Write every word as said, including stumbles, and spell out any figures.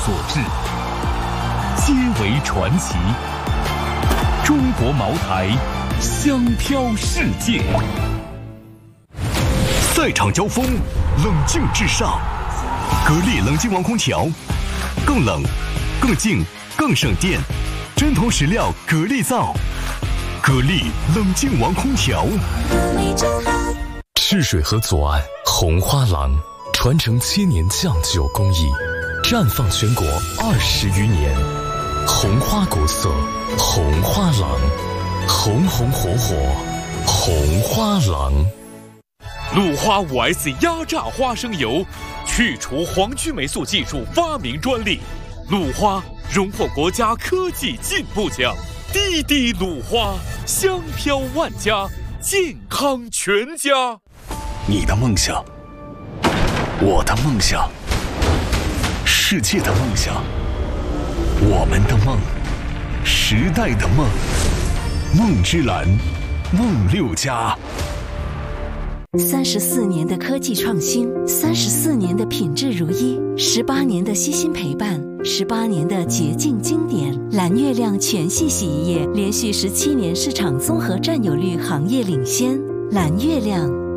所至，皆为传奇。中国茅台，香飘世界。赛场交锋，冷静至上。格力冷静王空调，更冷、更静、更省电，真铜实料格力造。格力冷静王空调。赤水河左岸红花廊，传承千年酱酒工艺，绽放全国二十余年。红花古色，红花廊，红红火火，红花廊。鲁花 五 S 压榨花生油，去除黄曲霉素技术发明专利。鲁花荣获国家科技进步奖。滴滴鲁花，香飘万家，健康全家。 你的梦想，我的梦想，世界的梦想，我们的梦，时代的梦。梦之蓝，梦六家。 三十四年的科技创新，三十四年的品质如一，十八年的悉心陪伴，十八年的洁净经典。蓝月亮全系洗衣液连续十七年市场综合占有率行业领先。蓝月亮。